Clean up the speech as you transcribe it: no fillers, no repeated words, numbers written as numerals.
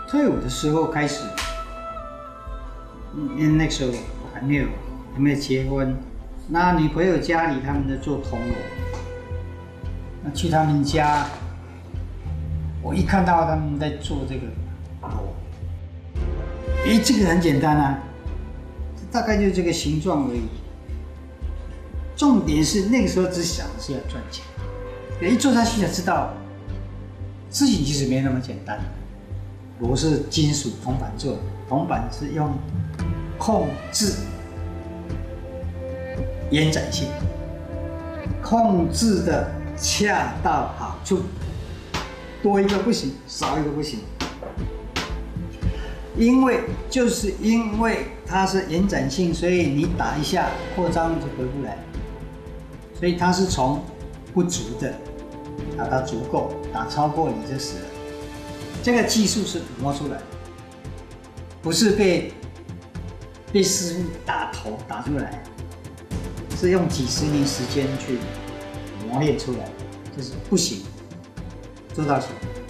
退伍的时候开始，因为那时候我还没有结婚，那女朋友家里他们在做铜锣，那去他们家，我一看到他们在做这个锣，这个很简单啊，大概就这个形状而已。重点是那个时候只想的是要赚钱，一做下去才知道，事情其实没那么简单。锣是金属铜板做的，铜板是用控制延展性，控制的恰到好处，多一个不行，少一个不行。就是因为它是延展性，所以你打一下扩张就回不来，所以它是从不足的打到足够，打超过你就死了。这个技术是磨出来的，不是被师傅打头打出来，是用几十年时间去磨练出来的，就是不行，做到行。